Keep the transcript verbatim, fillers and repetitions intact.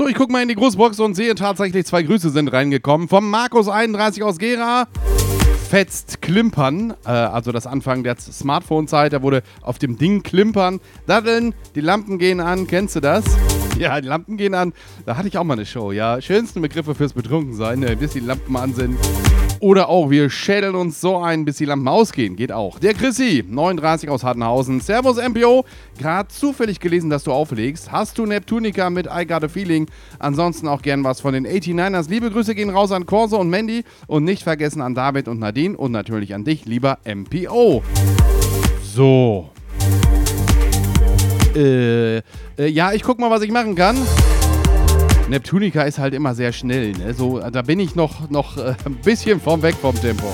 So, ich gucke mal in die Großbox und sehe tatsächlich, zwei Grüße sind reingekommen. Vom Markus einunddreißig aus Gera. Fetzt klimpern, äh, also das Anfang der Smartphone-Zeit, da wurde auf dem Ding klimpern. Daddeln, die Lampen gehen an, kennst du das? Ja, die Lampen gehen an. Da hatte ich auch mal eine Show, ja. Schönsten Begriffe fürs Betrunkensein, äh, bis die Lampen an sind. Oder auch, wir schädeln uns so ein, bis die Lampen ausgehen. Geht auch. Der Chrissy, neununddreißig aus Hartenhausen. Servus M P O. Gerade zufällig gelesen, dass du auflegst. Hast du Neptunica mit I Got a Feeling? Ansonsten auch gern was von den achtundachtzigers. Liebe Grüße gehen raus an Corso und Mandy. Und nicht vergessen an David und Nadine. Und natürlich an dich, lieber M P O. So. Äh, äh ja, ich guck mal, was ich machen kann. Neptunica ist halt immer sehr schnell, ne? So, da bin ich noch, noch äh, ein bisschen vom weg vom Tempo.